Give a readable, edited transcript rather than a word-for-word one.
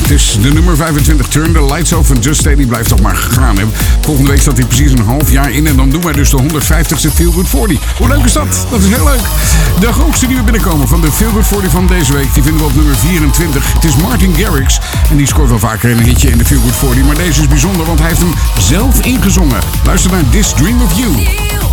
Het is de nummer 25, Turn the Lights Off van Just Stay. Die blijft toch maar gegaan hebben. Volgende week staat hij precies een half jaar in. En dan doen wij dus de 150ste Feel Good 40. Hoe leuk is dat? Dat is heel leuk. De hoogste die we binnenkomen van de Feel Good 40 van deze week, die vinden we op nummer 24. Het is Martin Garrix. En die scoort wel vaker een hitje in de Feel Good 40. Maar deze is bijzonder, want hij heeft hem zelf ingezongen. Luister naar This Dream of You.